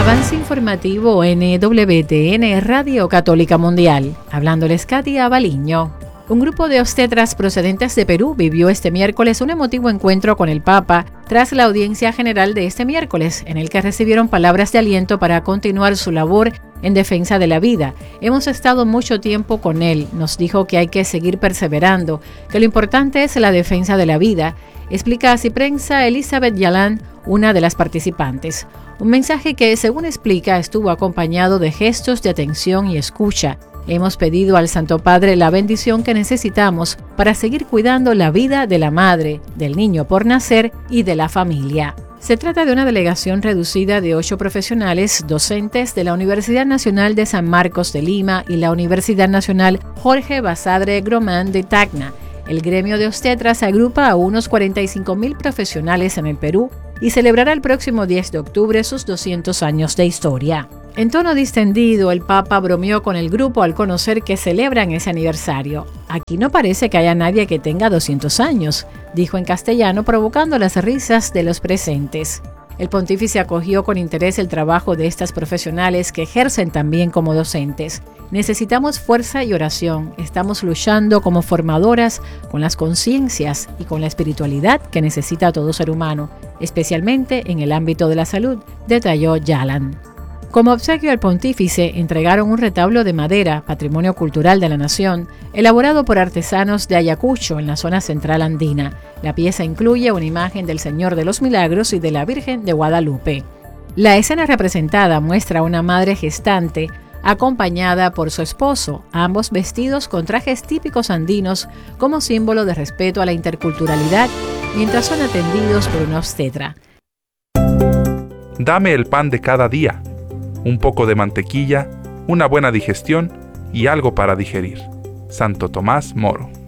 Avance informativo NWTN Radio Católica Mundial. Hablándoles Katia Baliño. Un grupo de obstetras procedentes de Perú vivió este miércoles un emotivo encuentro con el Papa tras la audiencia general de este miércoles, en el que recibieron palabras de aliento para continuar su labor en defensa de la vida. Hemos estado mucho tiempo con él, nos dijo que hay que seguir perseverando, que lo importante es la defensa de la vida, explica a Ciprensa Elizabeth Yalán, una de las participantes. Un mensaje que, según explica, estuvo acompañado de gestos de atención y escucha. Hemos pedido al Santo Padre la bendición que necesitamos para seguir cuidando la vida de la madre, del niño por nacer y de la familia. Se trata de una delegación reducida de 8 profesionales docentes de la Universidad Nacional de San Marcos de Lima y la Universidad Nacional Jorge Basadre Gromán de Tacna. El gremio de obstetras agrupa a unos 45.000 profesionales en el Perú y celebrará el próximo 10 de octubre sus 200 años de historia. En tono distendido, el Papa bromeó con el grupo al conocer que celebran ese aniversario. Aquí no parece que haya nadie que tenga 200 años, dijo en castellano, provocando las risas de los presentes. El pontífice acogió con interés el trabajo de estas profesionales que ejercen también como docentes. Necesitamos fuerza y oración. Estamos luchando como formadoras con las conciencias y con la espiritualidad que necesita todo ser humano, especialmente en el ámbito de la salud, detalló Yalan. Como obsequio al pontífice, entregaron un retablo de madera, patrimonio cultural de la nación, elaborado por artesanos de Ayacucho, en la zona central andina. La pieza incluye una imagen del Señor de los Milagros y de la Virgen de Guadalupe. La escena representada muestra a una madre gestante, acompañada por su esposo, ambos vestidos con trajes típicos andinos como símbolo de respeto a la interculturalidad, mientras son atendidos por una obstetra. Dame el pan de cada día, un poco de mantequilla, una buena digestión y algo para digerir. Santo Tomás Moro.